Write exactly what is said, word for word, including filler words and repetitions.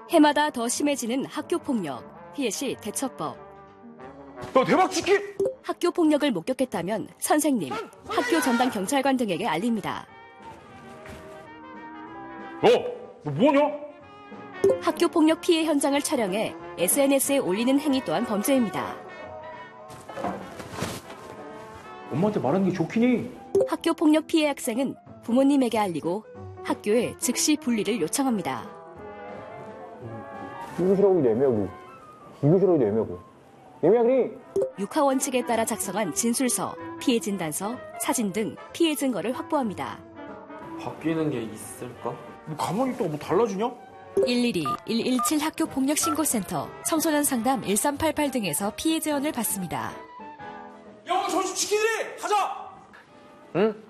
해마다 더 심해지는 학교폭력, 피해 시 대처법. 너 대박 치킨! 학교폭력을 목격했다면 선생님, 학교 전담 경찰관 등에게 알립니다. 너, 너 뭐냐? 학교폭력 피해 현장을 촬영해 에스엔에스에 올리는 행위 또한 범죄입니다. 엄마한테 말하는 게 좋긴 해. 학교폭력 피해 학생은 부모님에게 알리고 학교에 즉시 분리를 요청합니다. 이것이라고 애매하고 이것이라고 애매하고 애매하니 육하 원칙에 따라 작성한 진술서, 피해 진단서, 사진 등 피해 증거를 확보합니다. 바뀌는 게 있을까? 뭐 가만히 있다가 뭐 달라지냐? 일일이 일일칠 학교폭력신고센터, 청소년 상담 일삼팔팔 등에서 피해 지원을 받습니다. 야, 정신 지키지! 하자! 응?